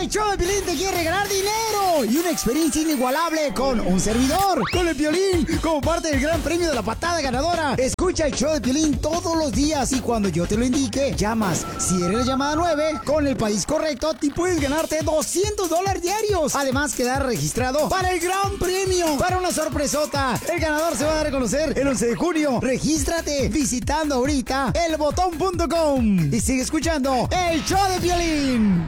El show de Piolín te quiere regalar dinero y una experiencia inigualable con un servidor, con el Piolín, como parte del gran premio de la patada ganadora. Escucha el show de Piolín todos los días y cuando yo te lo indique, llamas. Si eres la llamada 9, con el país correcto, te puedes ganarte $200 diarios. Además, quedar registrado para el gran premio, para una sorpresota. El ganador se va a dar a conocer el 11 de junio. Regístrate visitando ahorita elbotón.com y sigue escuchando el show de Piolín.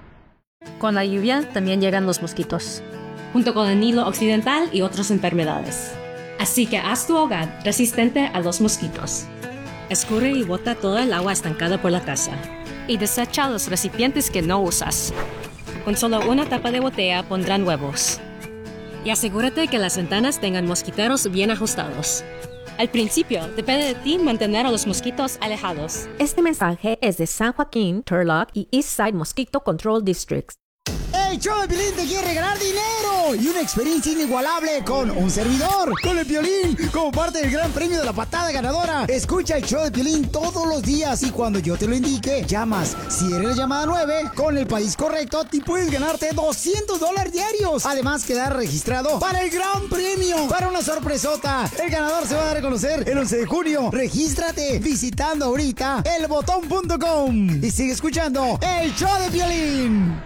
Con la lluvia también llegan los mosquitos, junto con el Nilo Occidental y otras enfermedades. Así que haz tu hogar resistente a los mosquitos. Escurre y bota toda el agua estancada por la casa. Y desecha los recipientes que no usas. Con solo una tapa de botella pondrán huevos. Y asegúrate que las ventanas tengan mosquiteros bien ajustados. Al principio, depende de ti mantener a los mosquitos alejados. Este mensaje es de San Joaquín, Turlock y Eastside Mosquito Control Districts. El show de Piolín te quiere regalar dinero y una experiencia inigualable con un servidor, con el Piolín, como parte del gran premio de la patada ganadora. Escucha el show de Piolín todos los días y cuando yo te lo indique, llamas. Si eres la llamada 9, con el país correcto, te puedes ganarte $200 diarios. Además, quedar registrado para el gran premio, para una sorpresota. El ganador se va a dar a conocer el 11 de junio. Regístrate visitando ahorita elbotón.com y sigue escuchando el show de Piolín.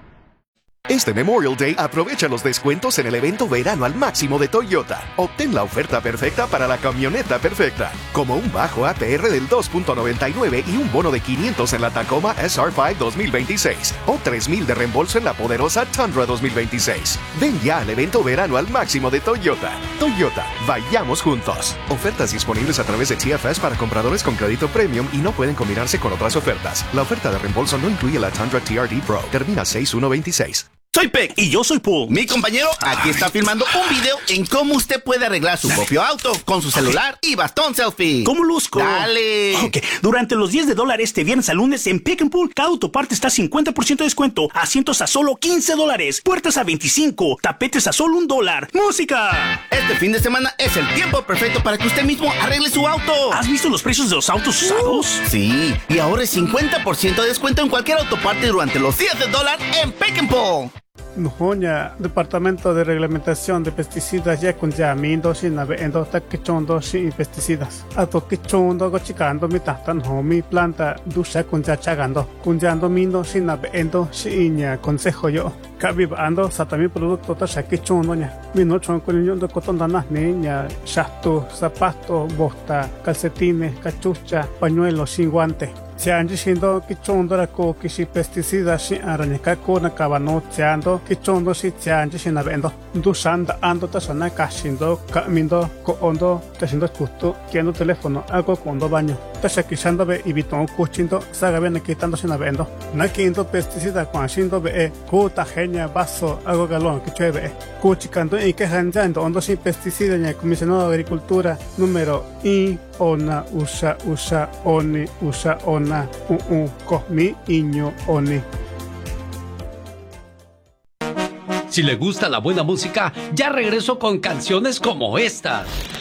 Este Memorial Day aprovecha los descuentos en el evento Verano al Máximo de Toyota. Obtén la oferta perfecta para la camioneta perfecta, como un bajo APR del 2.99 y un bono de $500 en la Tacoma SR5 2026 o $3,000 de reembolso en la poderosa Tundra 2026. Ven ya al evento Verano al Máximo de Toyota. Toyota, vayamos juntos. Ofertas disponibles a través de TFS para compradores con crédito premium y no pueden combinarse con otras ofertas. La oferta de reembolso no incluye la Tundra TRD Pro. Termina 6126. Soy Peck y yo soy Paul. Mi compañero aquí está filmando un video en cómo usted puede arreglar su propio auto con su celular y bastón selfie. ¿Cómo luzco? ¡Dale! Ok, durante los $10 este viernes al lunes en Pick and Pull, cada autoparte está 50% de descuento, asientos a solo $15, puertas a $25, tapetes a solo $1. ¡Música! Este fin de semana es el tiempo perfecto para que usted mismo arregle su auto. ¿Has visto los precios de los autos usados? Sí, y ahorre 50% de descuento en cualquier autoparte durante los $10 en Pick and Pull. Nuhoña, Departamento de Reglamentación de Pesticidas ya con Yamindo sin endo taquichondo sin pesticidas. Ato quichondo gochicando mi tatan mi planta dusha con ya chagando. Con yando mindo sin endo sin consejo yo. Cabibando satami producto ta shaquichondo ña. Mino chon con el yondo cotondana niña, shasto, zapato, bosta, calcetines, cachucha, pañuelos sin guante. Sianji shindo kichondo la ko kishi pesticida shi arañaka ko na kabano siando kichondo shi sianji shi na vendo dusanda ando ta sana kashindo kamindo ko ondo ta shindo kusto kiendo teléfono algo kondo baño ta shakishando be ibito kuchindo saga ben quitando shi na vendo na kindo pesticida kwa shindo be ko ta genia vaso algo galón que cheve kuchikando y que hanjando ondo shi pesticida ña comisionado de agricultura número I ona usa oni usa ona kohmi iño oni. Si le gusta la buena música, ya regreso con canciones como estas.